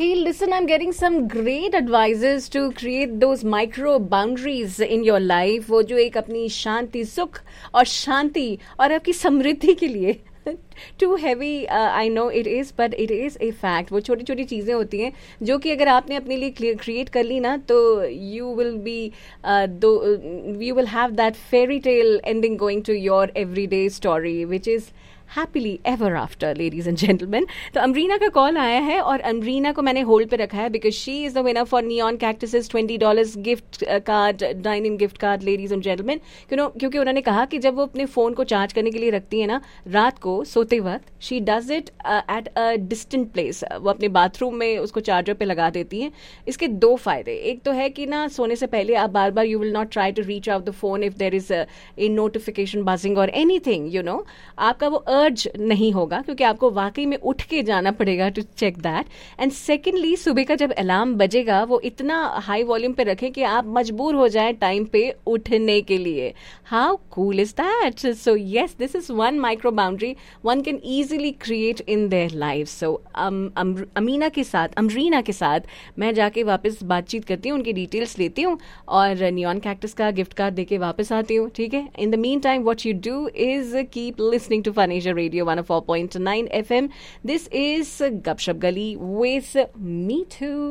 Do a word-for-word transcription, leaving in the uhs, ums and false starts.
Hey, listen, I'm getting some great advices to create those micro boundaries in your life. वो जो एक अपनी शांति, सुख और शांति और आपकी समृद्धि के लिए to heavy, I know it is, but it is a fact. वो छोटी छोटी चीज़ें होती हैं जो कि अगर आपने अपने लिए क्रिएट कर ली ना, तो यू विल बी दो you will have that fairy tale ending going to your every day story which is happily ever after, ladies and gentleman. तो अमरीना का कॉल आया है और अमरीना को मैंने होल्ड पे रखा है because she is the winner for neon cactuses twenty dollars gift card, dining gift card, ladies and gentleman. क्योंकि उन्होंने कहा कि जब वो अपने फोन को चार्ज करने के लिए रखती है ना रात को सोते वक्त, she does it at a distant place. वो अपने बाथरूम में उसको चार्जर पे लगा देती हैं. इसके दो फायदे, एक तो है कि ना सोने से पहले आप बार बार you will not try to reach out the phone if there is a notification buzzing और एनीथिंग, यू नो. आपका वो अर्ज नहीं होगा क्योंकि आपको वाकई में उठ के जाना पड़ेगा to check that. And secondly, सुबह का जब अलार्म बजेगा वो इतना हाई वॉल्यूम पे रखें कि आप मजबूर हो जाए टाइम पे उठने के लिए. How cool is that? So yes, this is one micro boundary one can easily create in their life. सो अमीना के साथ, अमरीना के साथ मैं जाके वापस बातचीत करती हूँ, उनकी डिटेल्स लेती हूँ और नियॉन कैक्टस का गिफ्ट कार्ड देके वापस आती हूँ. ठीक है. In the mean time what you do is keep listening to fun Asia radio one oh four point nine F M. This is Gupshup Gali with Me Too.